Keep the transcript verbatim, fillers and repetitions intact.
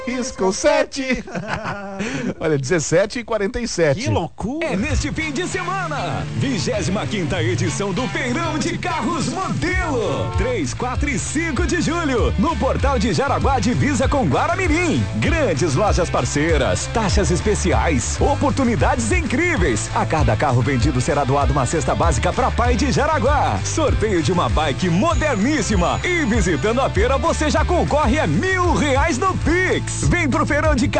Risca o sete. Olha, dezessete e quarenta e sete. Que loucura! É neste fim de semana, vigésima quinta edição do Feirão de Carros Modelo. três, quatro e cinco de julho, no Portal de Jaraguá, divisa com Guaramirim. Grandes lojas parceiras, taxas especiais, oportunidades incríveis. A cada carro vendido será doado uma cesta básica para pai de Jaraguá. Sorteio de uma bike moderníssima. E visitando a feira, você já concorre a mil reais no Pix. Vem pro Feirão de